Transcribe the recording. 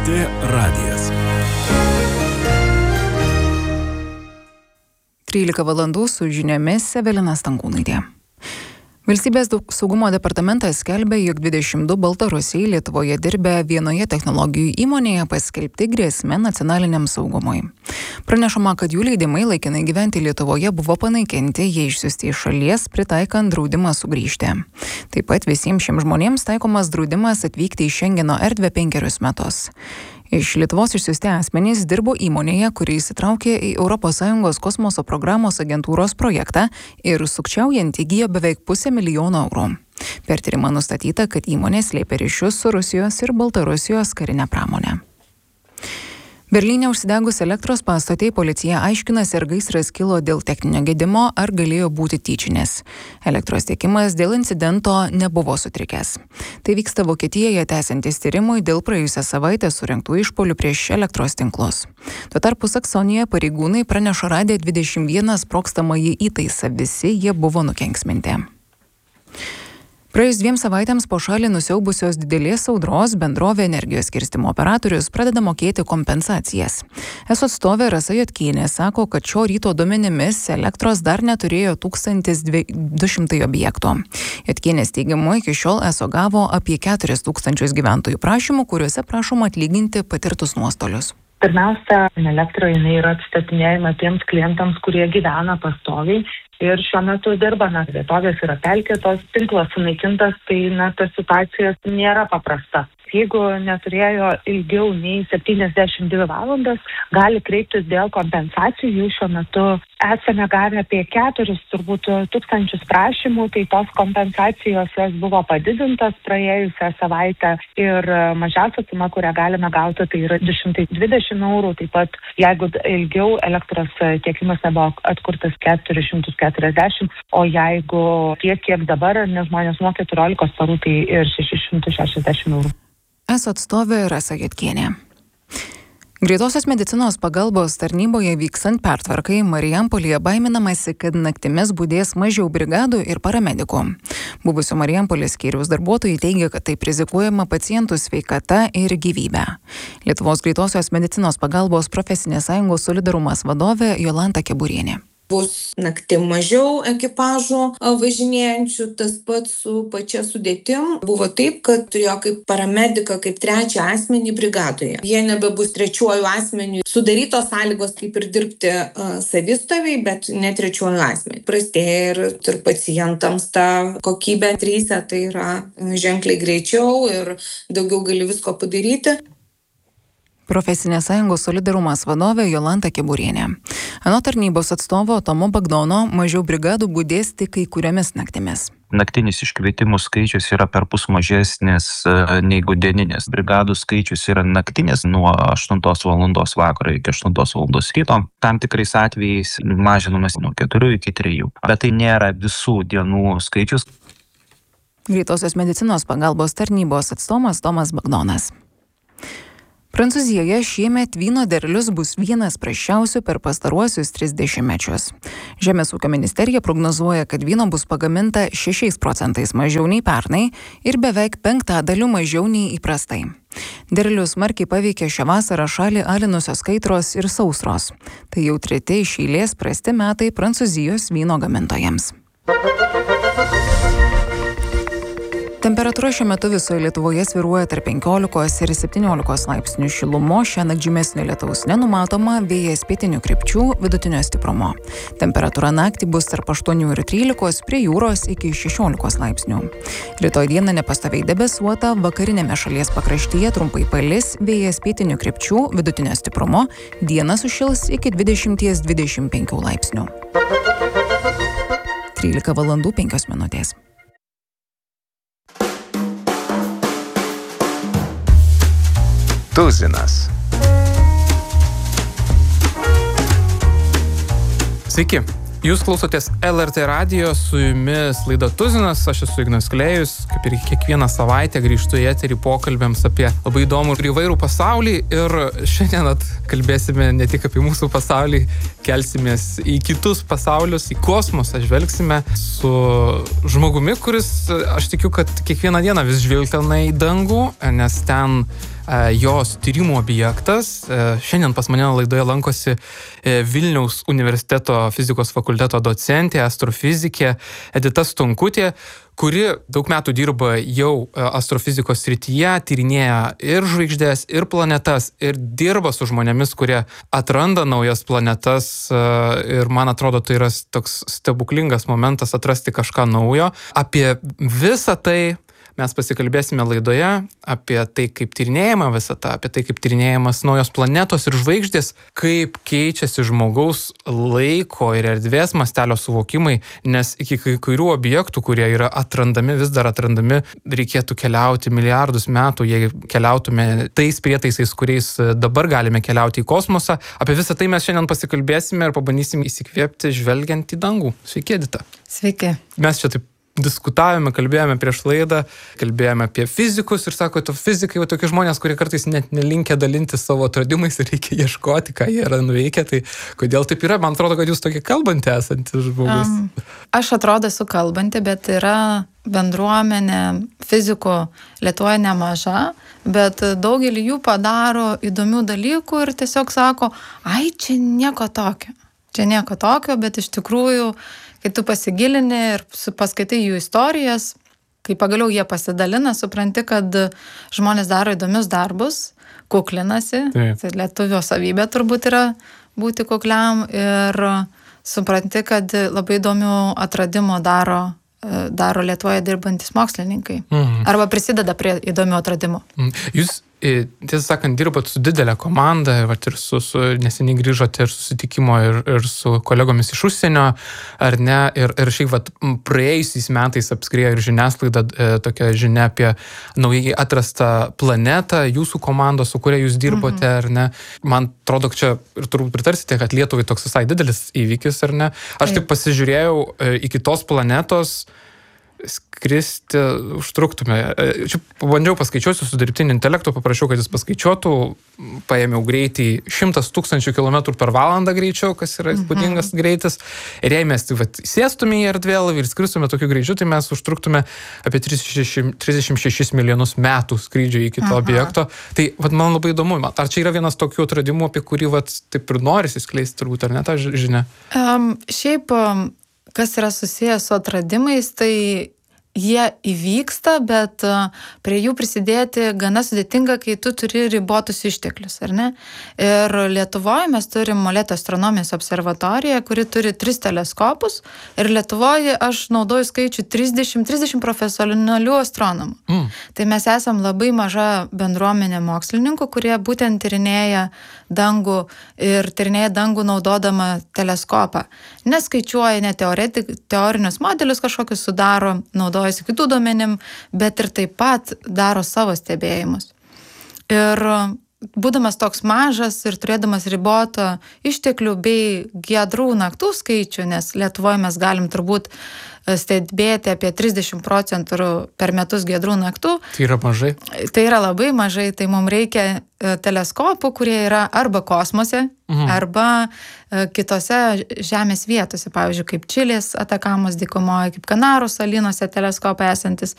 LRT radijas. 13 valandų su žiniomis Evelina Stankūnaitė. Valstybės saugumo departamentas skelbia, jog 22 baltarusiai Lietuvoje dirbę vienoje technologijų įmonėje paskelbti grėsme nacionaliniam saugumui. Pranešama, kad jų leidimai laikinai gyventi Lietuvoje buvo panaikinti, jie išsiųsti iš šalies, pritaikant draudimą sugrįžti. Taip pat visiems šiems žmonėms taikomas draudimas atvykti į Šengeno erdvę 5 metus. Iš Lietuvos išsiųsti asmenys dirbo įmonėje, kuri įsitraukė į ES kosmoso programos agentūros projektą ir sukčiaujant įgijo beveik 500 000 eurų. Per tyrimą nustatyta, kad įmonė slėpė ryšius su Rusijos ir Baltarusijos karinė pramonė. Berlyne užsidegus elektros pastotei policija aiškinasi, ar gaisras kilo dėl techninio gedimo, ar galėjo būti tyčinis. Elektros tiekimas dėl incidento nebuvo sutrikęs. Tai vyksta Vokietijoje tęsiantis tyrimui dėl praėjusią savaitę surengtų išpuolių prieš elektros tinklus. Tuo tarpu Saksonijoje pareigūnai praneša radę 21 sprogstamąjį įtaisą, visi jie buvo nukenksminti. Praėjus 2 savaitėms po šalį nusiaubusios didelės audros bendrovė energijos skirstymo operatorius pradeda mokėti kompensacijas. ESO atstovė Rasa Jotkienė sako, kad šio ryto duomenimis elektros dar neturėjo 1200 objektų. Jotkienės teigimu, iki šiol ESO gavo apie 4000 gyventojų prašymų, kuriuose prašoma atlyginti patirtus nuostolius. Pirmiausia, elektra jinai yra atstatinėjama tiems klientams, kurie gyvena pastoviai ir šiuo metu dirba, vietovės yra pelkėtos, tinklas sunaikintas, tai ta situacija nėra paprasta. Jeigu neturėjo ilgiau nei 72 valandas, gali kreiptis dėl kompensacijų. Jų šiuo metu esame gavę apie 4,000 prašymų, tai tos kompensacijos jos buvo padidintas praėjusią savaitę ir mažiausia suma, kurią galime gauti, tai yra 220 eurų. Taip pat, jeigu ilgiau elektros tiekimas nebuvo atkurtas 440, o jeigu tiek, kiek dabar, nes žmonės nuo 14 parų, tai ir 660 eurų. ESO atstovė Rasa Jotkienė. Greitosios medicinos pagalbos tarnyboje vykstant pertvarkai Marijampolėje baiminamasi, kad naktimis budės mažiau brigadų ir paramedikų. Buvusio Marijampolės skyriaus darbuotojai teigia, kad taip rizikuojama pacientų sveikata ir gyvybė. Lietuvos greitosios medicinos pagalbos profesinės sąjungos Solidarumas vadovė Jolanta Keburienė. Bus nakti mažiau ekipažų važinėjančių, tas pats su pačia sudėtim. Buvo taip, kad turėjo kaip paramediką, kaip trečią asmenį brigadoje. Jie nebebus trečiuoju asmeniu. Sudarytos sąlygos kaip ir dirbti savistoviai, bet ne trečiuoju asmeniu. Prastėja ir pacientams ta kokybė tryse, tai yra ženkliai greičiau ir daugiau gali visko padaryti. Profesinės sąjungos Solidarumas vadovė Jolanta Keburienė. Anot tarnybos atstovo Tomo Bagdono, mažiau brigadų budės tik kai kuriomis naktimis. Naktinis iškvietimų skaičius yra perpus mažesnis negu dieninis. Brigadų skaičius yra naktinis nuo 8 valandos vakaro iki 8 valandos ryto. Tam tikrais atvejais mažinamas nuo 4 iki 3. Bet tai nėra visų dienų skaičius. Greitosios medicinos pagalbos tarnybos atstovas Tomas Bagdonas. Prancūzijoje šiemet vyno derlius bus vienas prasčiausių per pastaruosius 30 mečius. Žemės ūkio ministerija prognozuoja, kad vyno bus pagaminta 6% mažiau nei pernai ir beveik 5% mažiau nei įprastai. Derlius smarkiai paveikė šią vasarą šalį alinusios kaitros ir sausros. Tai jau 3 iš eilės prasti metai Prancūzijos vyno gamintojams. Temperatūra šiuo metu visoje Lietuvoje svyruoja tarp 15 ir 17 laipsnių šilumos, šiąnakt žymesnio lietaus nenumatoma, vėjas pietinių krypčių, vidutinio stiprumo. Temperatūra naktį bus tarp 8 ir 13, prie jūros iki 16 laipsnių. Rytoj dieną nepastoviai debesuota, vakarinėme šalies pakraštyje trumpai palis, vėjas pietinių krypčių, vidutinio stiprumo, dieną sušils iki 20-25 laipsnių. 13 valandų 5 minutės. Tuzinas. Sveiki, jūs klausotės LRT radijo, su jumis laida Tuzinas, aš esu Ignas Klėjus, kaip ir kiekvieną savaitę grįžtu į eterį pokalbėms apie labai įdomų ir įvairų pasaulį ir šiandien kalbėsime ne tik apie mūsų pasaulį, kelsimės į kitus pasaulius, į kosmosą, žvelgsime su žmogumi, kuris, aš tikiu, kad kiekvieną dieną vis žvilgtelna į dangų, nes ten jos tyrimų objektas. Šiandien pas mane laidoje lankosi Vilniaus universiteto fizikos fakulteto docentė, astrofizikė Edita Stonkutė, kuri daug metų dirba jau astrofizikos srityje, tyrinėja ir žvaigždės, ir planetas, ir dirba su žmonėmis, kurie atranda naujas planetas. Ir man atrodo, tai yra toks stebuklingas momentas atrasti kažką naujo. Apie visą tai mes pasikalbėsime laidoje, apie tai, kaip tyrinėjama visata, apie tai, kaip tyrinėjamas naujos planetos ir žvaigždės, kaip keičiasi žmogaus laiko ir erdvės mastelio suvokimai, nes iki kai kurių objektų, kurie yra atrandami, vis dar atrandami, reikėtų keliauti milijardus metų, jei keliautume tais prietaisais, kuriais dabar galime keliauti į kosmosą. Apie visą tai mes šiandien pasikalbėsime ir pabandysime įsikvėpti žvelgiant į dangų. Sveiki, Edita. Sveiki. Mes čia taip diskutavome, kalbėjome prieš laidą, kalbėjome apie fizikus ir sako, fizikai jau tokie žmonės, kurie kartais net nelinkę dalinti savo atradimais ir reikia ieškoti, ką jie yra nuveikę. Tai kodėl taip yra? Man atrodo, kad jūs tokie kalbanti esantis žmogus. Aš atrodo esu kalbanti, bet yra bendruomenė fizikų Lietuvoje nemaža, bet daugelį jų padaro įdomių dalykų ir tiesiog sako, ai, čia nieko tokio. Čia nieko tokio, bet iš tikrųjų, kai tu pasigilini ir paskaitai jų istorijas, kai pagaliau jie pasidalina, supranti, kad žmonės daro įdomius darbus, kuklinasi. Tai lietuvio savybė turbūt yra būti kukliam ir supranti, kad labai įdomių atradimų daro Lietuvoje dirbantis mokslininkai. Arba prisideda prie įdomių atradimų. Jūs, tiesą sakant, dirbat su didelė komanda, ir su neseniai grįžote ir susitikimo ir su kolegomis iš užsienio, ar ne? Ir šiaip praėjusiais metais apskriejo ir žiniasklaida tokia žinia apie naujai atrastą planetą, jūsų komandos, su kuria jūs dirbote, ar ne? Man atrodo, čia ir turbūt pritarsite, kad Lietuvai toks visai didelis įvykis, ar ne? Aš taip pasižiūrėjau iki tos planetos, skristi užtruktume. Čia pabandžiau paskaičiuoti su dirbtiniu intelektu, paprašiau, kad jis paskaičiuotų, paėmiau greitį 100 000 km/h greičiau, kas yra įspūdingas greitis. Ir jei mes sėstume į erdvėlaivį ir skristume tokiu greičiu, tai mes užtruktume apie 36 milijonus metų skrydžio iki to objekto. Tai man labai įdomu, ar čia yra vienas tokių atradimų, apie kurį taip ir norisi skleisti, turbūt, ar ne, tą žinią? Šiaip, kas yra susijęs su atradimais, tai jie įvyksta, bet prie jų prisidėti gana sudėtinga, kai tu turi ribotus išteklius, ar ne? Ir Lietuvoje mes turim Molėtų astronomijos observatoriją, kuri turi 3 teleskopus, ir Lietuvoje aš naudoju skaičių 30 profesionalių astronomų. Tai mes esam labai maža bendruomenė mokslininkų, kurie būtent tyrinėja dangų ir tyrinėja dangų naudodama teleskopą. Neskaičiuoja ne teorinius modelius kažkokius sudaro, naudojasi kitų duomenim, bet ir taip pat daro savo stebėjimus. Ir būdamas toks mažas ir turėdamas ribotą išteklių bei giedrų naktų skaičių, nes Lietuvoje mes galim turbūt stebėti apie 30% per metus giedrų naktų. Tai yra mažai? Tai yra labai mažai, tai mums reikia teleskopų, kurie yra arba kosmose, arba kitose žemės vietose, pavyzdžiui, kaip Čilės atakamos dykumoje, kaip Kanarų salynuose teleskopai esantis.